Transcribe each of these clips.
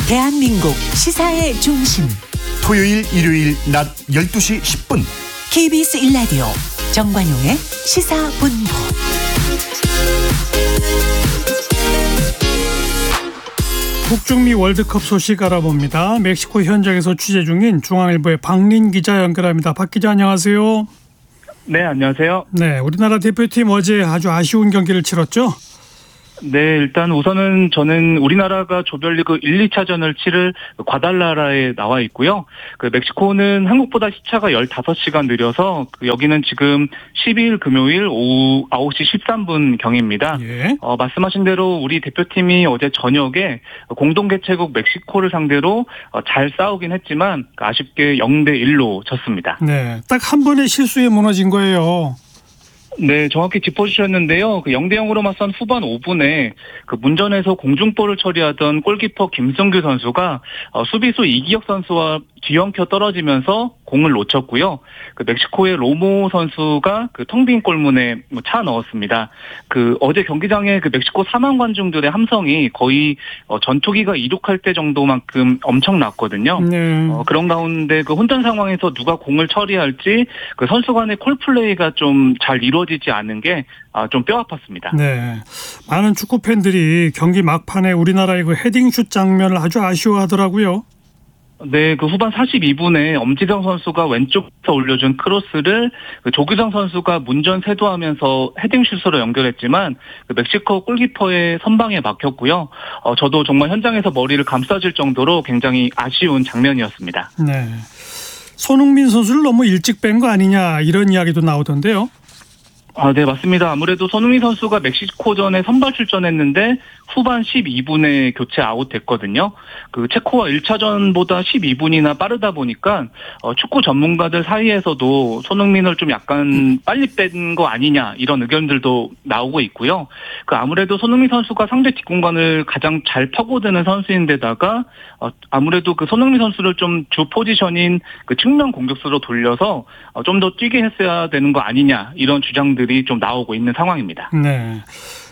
대한민국 시사의 중심 토요일 일요일 낮 12시 10분 KBS 1라디오 정관용의 시사본부. 북중미 월드컵 소식 알아봅니다. 멕시코 현장에서 취재 중인 중앙일보의 박린 기자 연결합니다. 박 기자 안녕하세요. 네, 안녕하세요. 네, 우리나라 대표팀 어제 아주 아쉬운 경기를 치렀죠? 네, 일단 우선은 저는 우리나라가 조별리그 1, 2차전을 치를 과달라라에 나와 있고요. 멕시코는 한국보다 시차가 15시간 느려서 여기는 지금 12일 금요일 오후 9시 13분 경입니다. 예. 말씀하신 대로 우리 대표팀이 어제 저녁에 공동개최국 멕시코를 상대로 잘 싸우긴 했지만 아쉽게 0대1로 졌습니다. 네, 딱 한 번의 실수에 무너진 거예요. 네, 정확히 짚어주셨는데요. 0대0으로 맞선 후반 5분에 문전에서 공중볼을 처리하던 골키퍼 김승규 선수가 수비수 이기혁 선수와 뒤엉켜 떨어지면서 공을 놓쳤고요. 멕시코의 로모 선수가 텅 빈 골문에 차 넣었습니다. 어제 경기장에 멕시코 4만 관중들의 함성이 거의 전투기가 이륙할 때 정도만큼 엄청났거든요. 네. 그런 가운데 혼전 상황에서 누가 공을 처리할지 선수 간의 콜플레이가 좀 잘 이루어지지 않은 게 좀 뼈아팠습니다. 네, 많은 축구 팬들이 경기 막판에 우리나라의 헤딩슛 장면을 아주 아쉬워하더라고요. 네, 후반 42분에 엄지성 선수가 왼쪽에서 올려준 크로스를 조규성 선수가 문전 세도하면서 헤딩슛으로 연결했지만 멕시코 골키퍼의 선방에 막혔고요. 저도 정말 현장에서 머리를 감싸줄 정도로 굉장히 아쉬운 장면이었습니다. 네, 손흥민 선수를 너무 일찍 뺀 거 아니냐 이런 이야기도 나오던데요. 네, 맞습니다. 아무래도 손흥민 선수가 멕시코전에 선발 출전했는데 후반 12분에 교체 아웃됐거든요. 체코와 1차전보다 12분이나 빠르다 보니까 축구 전문가들 사이에서도 손흥민을 좀 약간 빨리 뺀 거 아니냐 이런 의견들도 나오고 있고요. 아무래도 손흥민 선수가 상대 뒷공간을 가장 잘 파고드는 선수인데다가 아무래도 손흥민 선수를 좀 주 포지션인 측면 공격수로 돌려서 좀 더 뛰게 했어야 되는 거 아니냐 이런 주장들이 좀 나오고 있는 상황입니다. 네.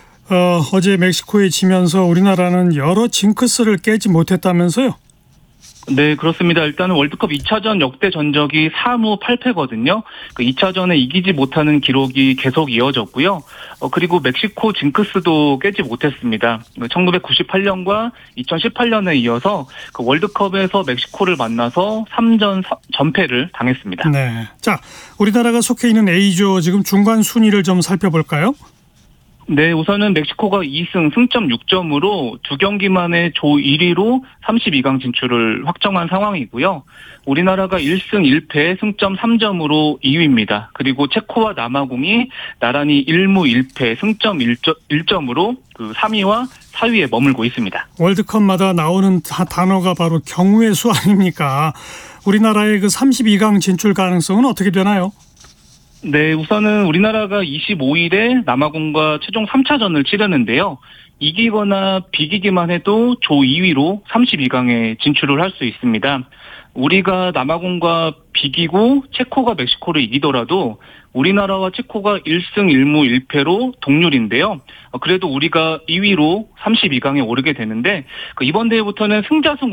어제 멕시코에 지면서 우리나라는 여러 징크스를 깨지 못했다면서요? 네, 그렇습니다. 일단은 월드컵 2차전 역대 전적이 3무 8패거든요. 2차전에 이기지 못하는 기록이 계속 이어졌고요. 그리고 멕시코 징크스도 깨지 못했습니다. 1998년과 2018년에 이어서 월드컵에서 멕시코를 만나서 3전 전패를 당했습니다. 네. 자, 우리나라가 속해 있는 A조 지금 중간 순위를 좀 살펴볼까요? 네, 우선은 멕시코가 2승 승점 6점으로 두 경기 만에 조 1위로 32강 진출을 확정한 상황이고요. 우리나라가 1승 1패 승점 3점으로 2위입니다. 그리고 체코와 남아공이 나란히 1무 1패 승점 1점으로 3위와 4위에 머물고 있습니다. 월드컵마다 나오는 단어가 바로 경우의 수 아닙니까? 우리나라의 32강 진출 가능성은 어떻게 되나요? 네, 우선은 우리나라가 25일에 남아공과 최종 3차전을 치르는데요. 이기거나 비기기만 해도 조 2위로 32강에 진출을 할 수 있습니다. 우리가 남아공과 비기고 체코가 멕시코를 이기더라도 우리나라와 체코가 1승 1무 1패로 동률인데요. 그래도 우리가 2위로 32강에 오르게 되는데 이번 대회부터는 승자승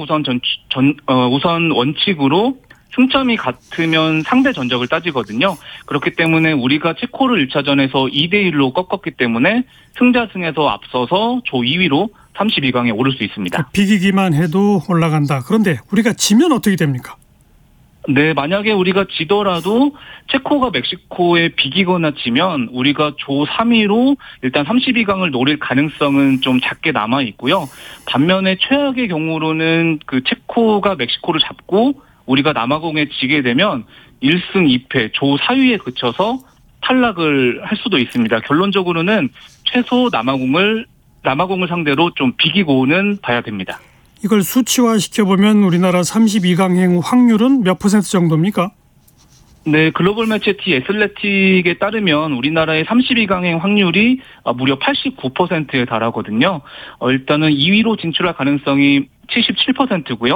우선 원칙으로 승점이 같으면 상대 전적을 따지거든요. 그렇기 때문에 우리가 체코를 1차전에서 2대1로 꺾었기 때문에 승자승에서 앞서서 조 2위로 32강에 오를 수 있습니다. 비기기만 해도 올라간다. 그런데 우리가 지면 어떻게 됩니까? 네, 만약에 우리가 지더라도 체코가 멕시코에 비기거나 지면 우리가 조 3위로 일단 32강을 노릴 가능성은 좀 작게 남아 있고요. 반면에 최악의 경우로는 체코가 멕시코를 잡고 우리가 남아공에 지게 되면 1승 2패 조 4위에 그쳐서 탈락을 할 수도 있습니다. 결론적으로는 최소 남아공을 상대로 좀 비기고는 봐야 됩니다. 이걸 수치화시켜보면 우리나라 32강행 확률은 몇 퍼센트 정도입니까? 네, 글로벌 매체티 애슬레틱에 따르면 우리나라의 32강행 확률이 무려 89%에 달하거든요. 일단은 2위로 진출할 가능성이 77%고요.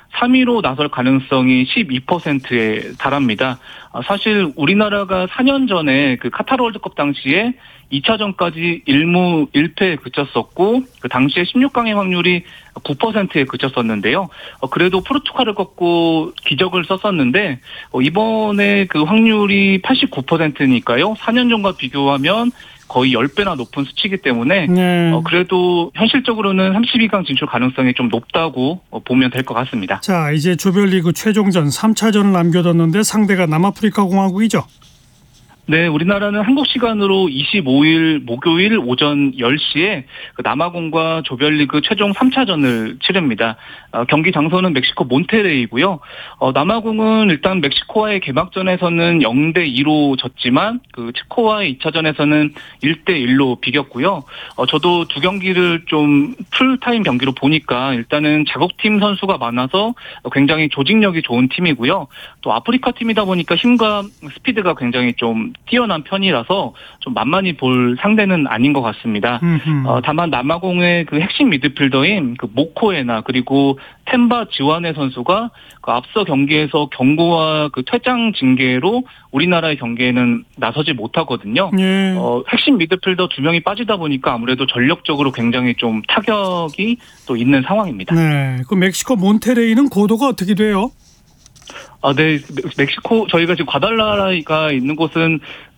3위로 나설 가능성이 12%에 달합니다. 사실 우리나라가 4년 전에 그 카타르 월드컵 당시에 2차전까지 1무 1패에 그쳤었고 그 당시에 16강의 확률이 9%에 그쳤었는데요. 그래도 포르투갈을 꺾고 기적을 썼었는데 이번에 그 확률이 89%니까요. 4년 전과 비교하면 거의 10배나 높은 수치이기 때문에 그래도 현실적으로는 32강 진출 가능성이 좀 높다고 보면 될 것 같습니다. 자, 이제 조별리그 최종전 3차전을 남겨뒀는데 상대가 남아프리카 공화국이죠. 네, 우리나라는 한국 시간으로 25일 목요일 오전 10시에 남아공과 조별리그 최종 3차전을 치릅니다. 경기 장소는 멕시코 몬테레이고요. 남아공은 일단 멕시코와의 개막전에서는 0대2로 졌지만 그 체코와의 2차전에서는 1대1로 비겼고요. 저도 두 경기를 좀 풀타임 경기로 보니까 일단은 자국팀 선수가 많아서 굉장히 조직력이 좋은 팀이고요. 또 아프리카 팀이다 보니까 힘과 스피드가 굉장히 좀 뛰어난 편이라서 좀 만만히 볼 상대는 아닌 것 같습니다. 다만 남아공의 그 핵심 미드필더인 그 모코에나 그리고 템바 지와네 선수가 그 앞서 경기에서 경고와 그 퇴장 징계로 우리나라의 경기에는 나서지 못하거든요. 핵심 미드필더 2명이 빠지다 보니까 아무래도 전력적으로 굉장히 좀 타격이 또 있는 상황입니다. 네, 그 멕시코 몬테레이는 고도가 어떻게 돼요? 네, 멕시코 저희가 지금 과달라라가 있는 곳은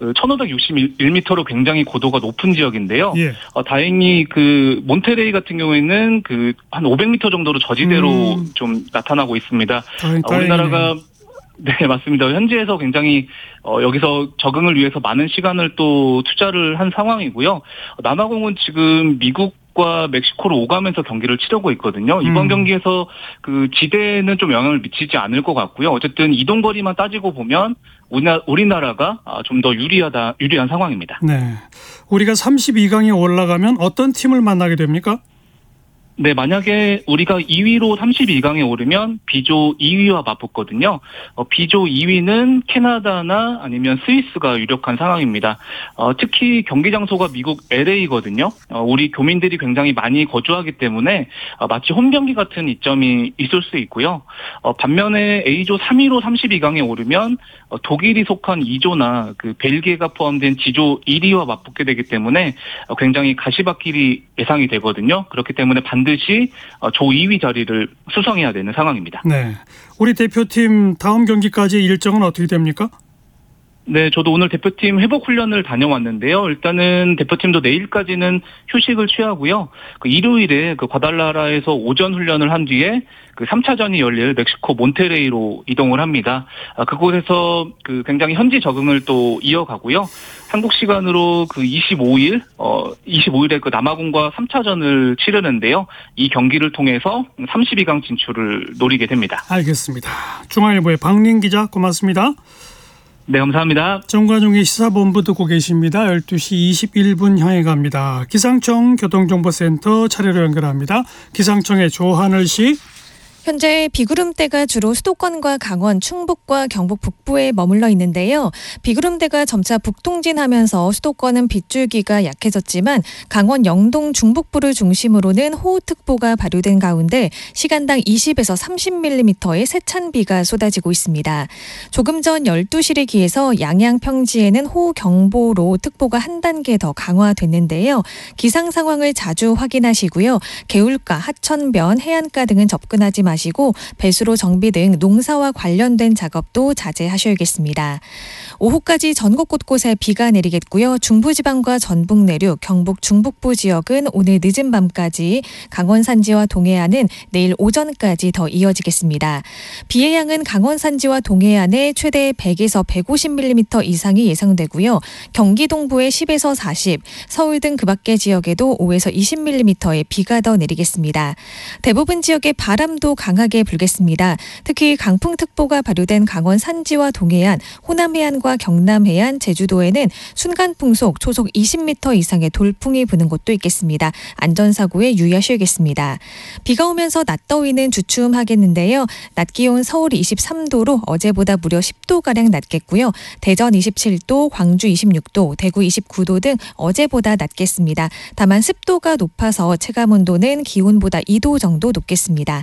1561m로 굉장히 고도가 높은 지역인데요. 예. 다행히 그 몬테레이 같은 경우에는 그 한 500m 정도로 저지대로 좀 나타나고 있습니다. 우리나라가 네, 맞습니다. 현지에서 굉장히 여기서 적응을 위해서 많은 시간을 또 투자를 한 상황이고요. 남아공은 지금 미국과 멕시코로 오가면서 경기를 치르고 있거든요. 이번 경기에서 그 지대는 좀 영향을 미치지 않을 것 같고요. 어쨌든 이동거리만 따지고 보면 우리나라가 좀 더 유리한 상황입니다. 네, 우리가 32강에 올라가면 어떤 팀을 만나게 됩니까? 네, 만약에 우리가 2위로 32강에 오르면 B조 2위와 맞붙거든요. B조 2위는 캐나다나 아니면 스위스가 유력한 상황입니다. 특히 경기 장소가 미국 LA거든요. 우리 교민들이 굉장히 많이 거주하기 때문에 마치 홈 경기 같은 이점이 있을 수 있고요. 반면에 A조 3위로 32강에 오르면 독일이 속한 2조나 그 벨기에가 포함된 G조 1위와 맞붙게 되기 때문에 굉장히 가시밭길이 예상이 되거든요. 그렇기 때문에 반드시 조 2위 자리를 수성해야 되는 상황입니다. 네, 우리 대표팀 다음 경기까지 일정은 어떻게 됩니까? 네, 저도 오늘 대표팀 회복 훈련을 다녀왔는데요. 일단은 대표팀도 내일까지는 휴식을 취하고요. 그 일요일에 그 과달라라에서 오전 훈련을 한 뒤에 그 3차전이 열릴 멕시코 몬테레이로 이동을 합니다. 그곳에서 그 굉장히 현지 적응을 또 이어가고요. 한국 시간으로 그 25일에 그 남아공과 3차전을 치르는데요. 이 경기를 통해서 32강 진출을 노리게 됩니다. 알겠습니다. 중앙일보의 박린 기자 고맙습니다. 네, 감사합니다. 정관용의 시사본부 듣고 계십니다. 12시 21분 향해 갑니다. 기상청 교통정보센터 차례로 연결합니다. 기상청의 조하늘 씨. 현재 비구름대가 주로 수도권과 강원, 충북과 경북 북부에 머물러 있는데요. 비구름대가 점차 북동진하면서 수도권은 빗줄기가 약해졌지만 강원 영동 중북부를 중심으로는 호우특보가 발효된 가운데 시간당 20에서 30mm의 세찬 비가 쏟아지고 있습니다. 조금 전 12시를 기해서 양양 평지에는 호우경보로 특보가 한 단계 더 강화됐는데요. 기상 상황을 자주 확인하시고요. 개울가, 하천변, 해안가 등은 접근하지 마시고 배수로 정비 등 농사와 관련된 작업도 자제하셔야겠습니다. 오후까지 전국 곳곳에 비가 내리겠고요. 중부지방과 전북 내륙, 경북 중북부 지역은 오늘 늦은 밤까지, 강원 산지와 동해안은 내일 오전까지 더 이어지겠습니다. 비의 양은 강원 산지와 동해안에 최대 100에서 150mm 이상이 예상되고요. 경기 동부에 10에서 40, 서울 등 그 밖의 지역에도 5에서 20mm의 비가 더 내리겠습니다. 대부분 지역에 바람도 강하게 불겠습니다. 특히 강풍특보가 발효된 강원 산지와 동해안, 호남 해안과 경남 해안, 제주도에는 순간풍속 초속 20m 이상의 돌풍이 부는 곳도 있겠습니다. 안전사고에 유의하셔야겠습니다. 비가 오면서 낮 더위는 주춤하겠는데요. 낮 기온 서울 23도로 어제보다 무려 10도가량 낮겠고요. 대전 27도, 광주 26도, 대구 29도 등 어제보다 낮겠습니다. 다만 습도가 높아서 체감온도는 기온보다 2도 정도 높겠습니다. 현재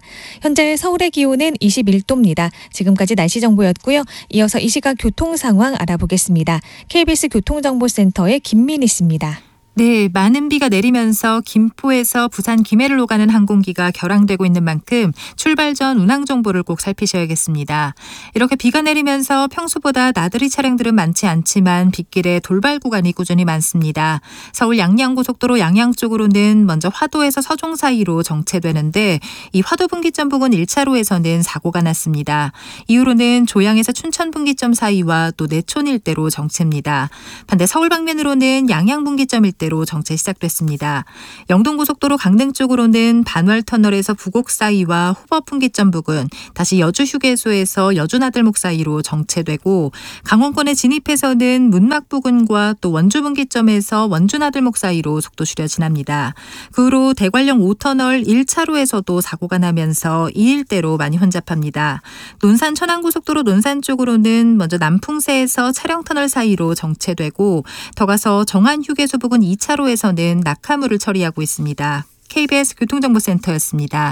현재 서울의 기온은 21도입니다. 지금까지 날씨 정보였고요. 이어서 이 시각 교통 상황 알아보겠습니다. KBS 교통정보센터의 김민희 씨입니다. 네, 많은 비가 내리면서 김포에서 부산 김해를 오가는 항공기가 결항되고 있는 만큼 출발 전 운항 정보를 꼭 살피셔야겠습니다. 이렇게 비가 내리면서 평소보다 나들이 차량들은 많지 않지만 빗길에 돌발 구간이 꾸준히 많습니다. 서울 양양고속도로 양양 쪽으로는 먼저 화도에서 서종 사이로 정체되는데 이 화도 분기점 부근 1차로에서는 사고가 났습니다. 이후로는 조양에서 춘천 분기점 사이와 또 내촌 일대로 정체입니다. 반대 서울 방면으로는 양양 분기점 일대로 정체 시작됐습니다. 영동고속도로 강릉 쪽으로는 반월터널에서 부곡 사이와 호법 분기점 부근, 다시 여주휴게소에서 여주나들목 사이로 정체되고 강원권에 진입해서는 문막 부근과 또 원주 분기점에서 원주나들목 사이로 속도 줄여 지납니다. 그 후로 대관령 5터널 1차로에서도 사고가 나면서 이 일대로 많이 혼잡합니다. 논산 천안고속도로 논산 쪽으로는 먼저 남풍세에서 차량터널 사이로 정체되고 더 가서 정안휴게소 부근 2차로에서는 낙하물을 처리하고 있습니다. KBS 교통정보센터였습니다.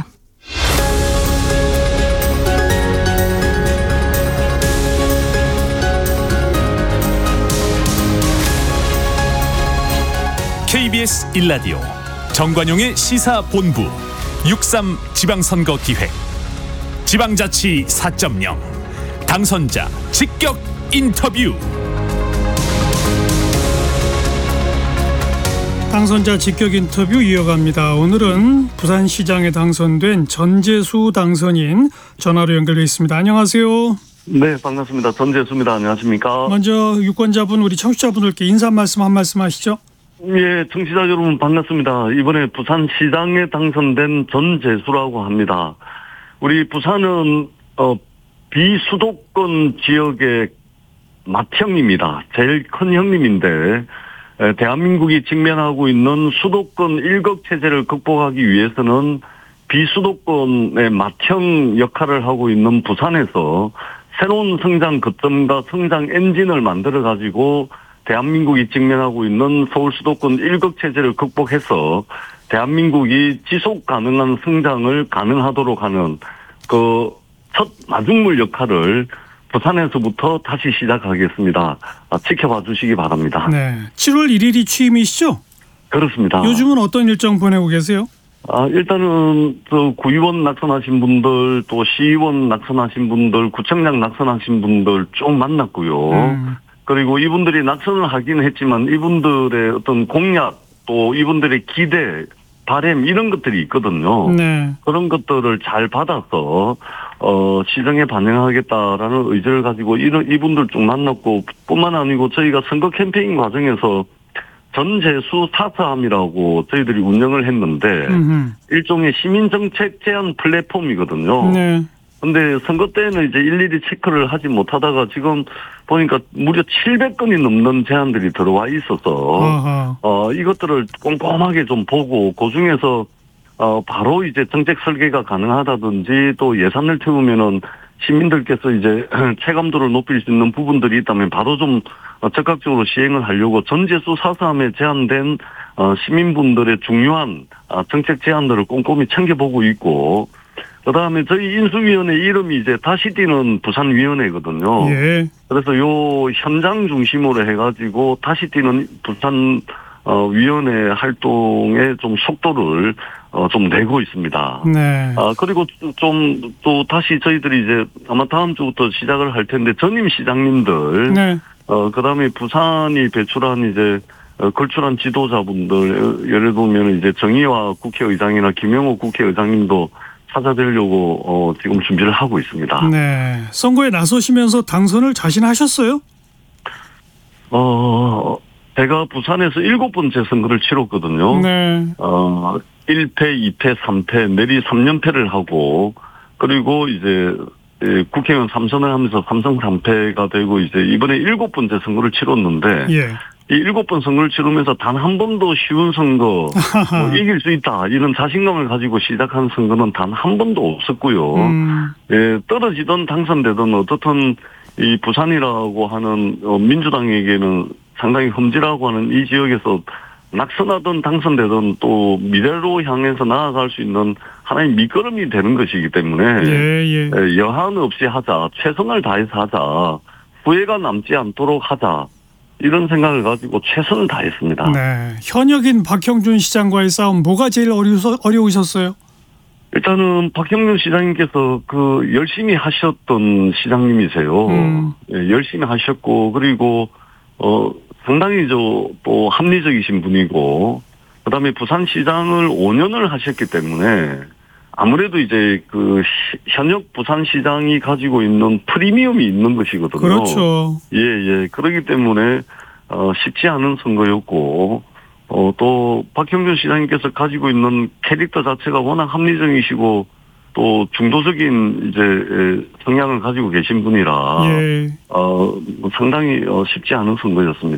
KBS 1라디오 정관용의 시사본부 6.3 지방선거기획 지방자치 4.0 당선자 직격 인터뷰. 당선자 직격 인터뷰 이어갑니다. 오늘은 부산시장에 당선된 전재수 당선인 전화로 연결되어 있습니다. 안녕하세요. 네, 반갑습니다. 전재수입니다. 안녕하십니까? 먼저 유권자분, 우리 청취자분들께 인사 말씀 한 말씀 하시죠. 예, 청취자 여러분 반갑습니다. 이번에 부산시장에 당선된 전재수라고 합니다. 우리 부산은 비수도권 지역의 맏형입니다. 제일 큰 형님인데 대한민국이 직면하고 있는 수도권 일극 체제를 극복하기 위해서는 비수도권의 맏형 역할을 하고 있는 부산에서 새로운 성장 거점과 성장 엔진을 만들어가지고 대한민국이 직면하고 있는 서울 수도권 일극 체제를 극복해서 대한민국이 지속 가능한 성장을 가능하도록 하는 그 첫 마중물 역할을 부산에서부터 다시 시작하겠습니다. 지켜봐 주시기 바랍니다. 네, 7월 1일이 취임이시죠? 그렇습니다. 요즘은 어떤 일정 보내고 계세요? 일단은 구의원 낙선하신 분들, 또 시의원 낙선하신 분들, 구청장 낙선하신 분들 쭉 만났고요. 그리고 이분들이 낙선을 하긴 했지만 이분들의 어떤 공약, 또 이분들의 기대, 바람 이런 것들이 있거든요. 네. 그런 것들을 잘 받아서 시정에 반영하겠다라는 의지를 가지고 이분들 쭉 만났고, 뿐만 아니고 저희가 선거 캠페인 과정에서 전재수 사서함이라고 저희들이 운영을 했는데 일종의 시민정책 제안 플랫폼이거든요. 네. 근데 선거 때는 이제 일일이 체크를 하지 못하다가 지금 보니까 무려 700건이 넘는 제안들이 들어와 있어서 이것들을 꼼꼼하게 좀 보고 그중에서 바로 이제 정책 설계가 가능하다든지 또 예산을 태우면은 시민들께서 이제 체감도를 높일 수 있는 부분들이 있다면 바로 좀 적극적으로 시행을 하려고 전재수 사서함에 제안된 시민분들의 중요한 정책 제안들을 꼼꼼히 챙겨보고 있고, 그다음에 저희 인수위원회 이름이 이제 다시 뛰는 부산위원회거든요. 예. 그래서 요 현장 중심으로 해가지고 다시 뛰는 부산 위원회 활동에 좀 속도를 좀 내고 있습니다. 네. 그리고 좀 또 다시 저희들이 이제 아마 다음 주부터 시작을 할 텐데 전임 시장님들, 네. 그다음에 부산이 배출한 이제 걸출한 지도자분들, 예를 들면 이제 정의화 국회의장이나 김영호 국회의장님도 찾아뵈려고 지금 준비를 하고 있습니다. 네. 선거에 나서시면서 당선을 자신하셨어요? 제가 부산에서 7번째 선거를 치렀거든요. 네. 1패, 2패, 3패, 내리 3연패를 하고, 그리고 이제 국회의원 3선을 하면서 3선 3패가 되고 이제 이번에 7번째 선거를 치렀는데, 예. 이 7번 선거를 치르면서 단 한 번도 쉬운 선거, 이길 수 있다, 이런 자신감을 가지고 시작한 선거는 단 한 번도 없었고요. 예, 떨어지든 당선되든 어떻든 이 부산이라고 하는 민주당에게는 상당히 흠지라고 하는 이 지역에서 낙선하든 당선되든 또 미래로 향해서 나아갈 수 있는 하나의 밑거름이 되는 것이기 때문에 여한 없이 하자, 최선을 다해서 하자, 후회가 남지 않도록 하자, 이런 생각을 가지고 최선을 다했습니다. 네, 현역인 박형준 시장과의 싸움 뭐가 제일 어려우셨어요? 일단은 박형준 시장님께서 열심히 하셨던 시장님이세요. 열심히 하셨고, 그리고 상당히 또 합리적이신 분이고, 그다음에 부산시장을 5년을 하셨기 때문에 아무래도 이제 현역 부산시장이 가지고 있는 프리미엄이 있는 것이거든요. 그렇죠. 예. 그렇기 때문에 쉽지 않은 선거였고, 또 박형준 시장님께서 가지고 있는 캐릭터 자체가 워낙 합리적이시고 또 중도적인 이제 성향을 가지고 계신 분이라 상당히 쉽지 않은 선거였습니다.